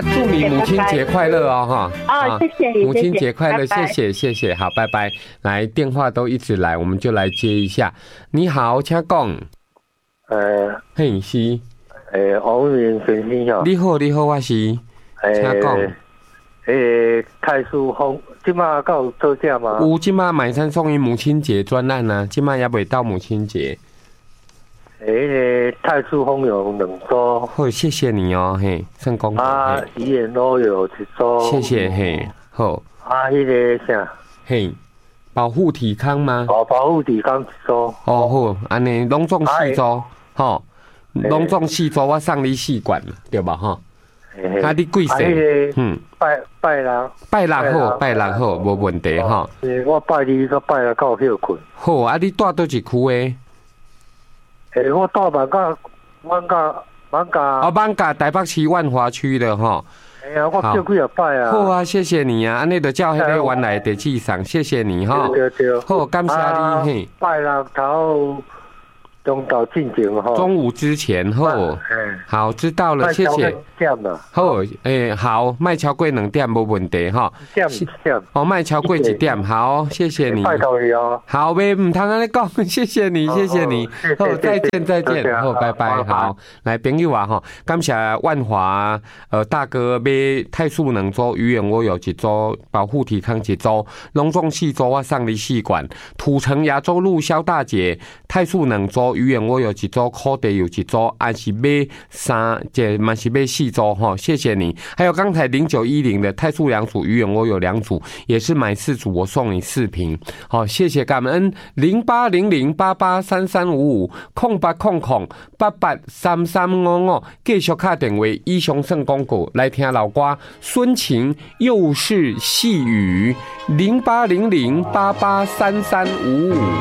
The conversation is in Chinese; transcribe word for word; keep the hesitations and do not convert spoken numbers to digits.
祝你母亲节快乐哦哈！ 啊，谢谢， 母亲节快乐， 拜拜谢谢谢谢，好，拜拜。来，电话都一直来，我们就来接一下。你好，请讲。 呃， 嘿，是。 诶，王明先生哦。 你好，你好，我是。请讲。 诶，太叔风，今麦有做假吗？ 有，今麦买三送一母亲节专案啊，今麦也未到母亲节。 诶，太叔风有两组。 好，谢谢你哦，嘿，成功。 啊，鱼眼都有一组。 谢谢，嘿，好。 啊，迄个啥？ 嘿，保护体康吗？ 哦，保护体康一组。 哦，好，安尼隆重四组，吼，隆重四组，我送你四罐，对吧？吼。啊，你几岁？嗯， 拜拜六， 拜六好，拜六好，无问题吼。 我拜二到拜六到休困。 好，啊，你住倒一区诶？ 诶，我住万家，万家，万家。 哦，万家台北市万华区的吼。 哎呀，我叫几啊拜啊。 好啊，谢谢你啊，安尼就照迄个原来的地址上，谢谢你哈。 对对。 好，感谢你嘿。 拜六头。中到进前哈， 中午之前后，好知道了，谢谢。好，诶，好，卖超过两点无问题哈。 点点， 哦，卖超过一点，好，谢谢你。 拜托你哦。 好呗，唔通安尼讲，谢谢你，谢谢你。好，再见再见，好，拜拜，好。来，朋友啊，哈，感谢万华呃大哥买泰素能组鱼眼我有一组，保护体康一组，隆重四组我送你四罐，土城亚洲路肖大姐泰素能组。鱼眼我有一组，烤地有一组，还是买三，这嘛是买四组哈，谢谢你。还有刚才零九一零的泰素两组鱼眼我有两组，也是买四组我送你四瓶，好，谢谢感恩零八零零八八三三五五空八空空八八三三五五，继续打电话以上算广告来听老歌，孙晴又是细雨零八零零八八三三五五。